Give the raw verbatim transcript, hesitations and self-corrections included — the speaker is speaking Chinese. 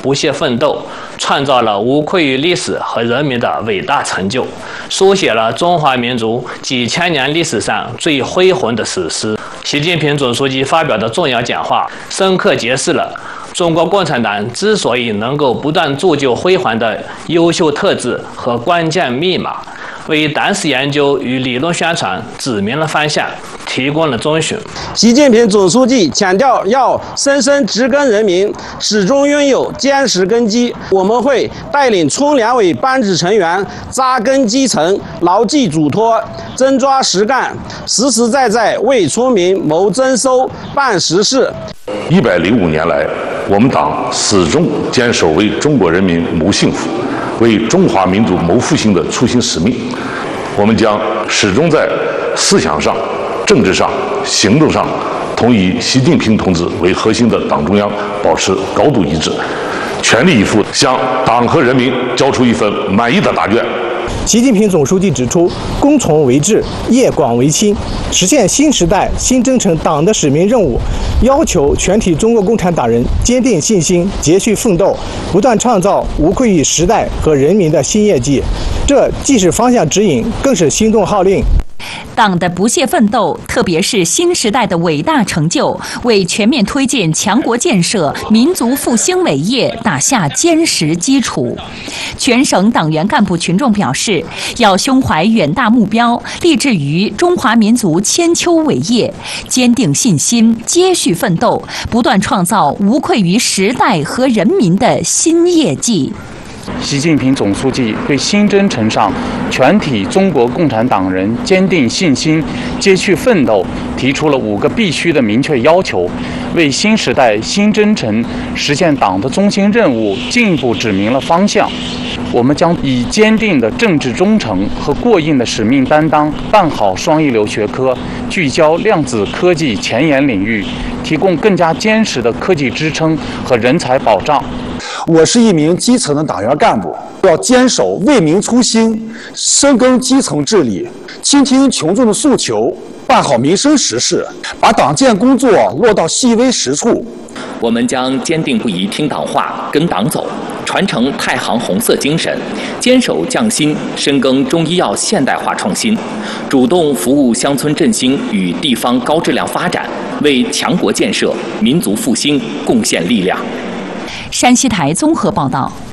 不懈奋斗，创造了无愧于历史和人民的伟大成就，书写了中华民族几千年历史上最恢宏的史诗。习近平总书记发表的重要讲话，深刻揭示了中国共产党之所以能够不断铸就辉煌的优秀特质和关键密码，为党史研究与理论宣传指明了方向，提供了遵循。 习近平总书记强调，要深深植根人民，始终拥有坚实根基。我们会带领村两委班子成员扎根基层，牢记嘱托，真抓实干，实实在在为村民谋增收、办实事。 一百零五年来，我们党始终坚守为中国人民谋幸福、为中华民族谋复兴的初心使命。我们将始终在思想上、政治上、行动上，同以习近平同志为核心的党中央保持高度一致，全力以赴向党和人民交出一份满意的答卷。 习近平总书记指出，工从为治，业广为轻，实现新时代新征程党的使命任务，要求全体中国共产党人坚定信心，节续奋斗，不断创造无愧于时代和人民的新业绩。这既是方向指引，更是行动号令。 党的不懈奋斗，特别是新时代的伟大成就，为全面推进强国建设、民族复兴伟业打下坚实基础。全省党员干部群众表示，要胸怀远大目标，立志于中华民族千秋伟业，坚定信心，接续奋斗，不断创造无愧于时代和人民的新业绩。 习近平总书记对新征程上全体中国共产党人坚定信心、接续奋斗提出了五个必须的明确要求，为新时代新征程实现党的中心任务进一步指明了方向。我们将以坚定的政治忠诚和过硬的使命担当，办好双一流学科，聚焦量子科技前沿领域，提供更加坚实的科技支撑和人才保障。 我是一名基层的党员干部，要坚守为民初心，深耕基层治理，倾听群众的诉求，办好民生实事，把党建工作落到细微实处。 我们将坚定不移听党话、跟党走，传承太行红色精神，坚守匠心，深耕中医药现代化创新，主动服务乡村振兴与地方高质量发展，为强国建设、民族复兴贡献力量。 山西台综合报道。